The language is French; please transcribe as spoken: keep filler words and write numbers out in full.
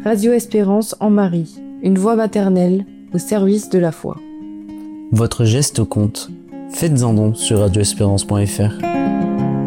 Radio Espérance en Marie, une voix maternelle au service de la foi. Votre geste compte. Faites un don sur radio espérance point f r.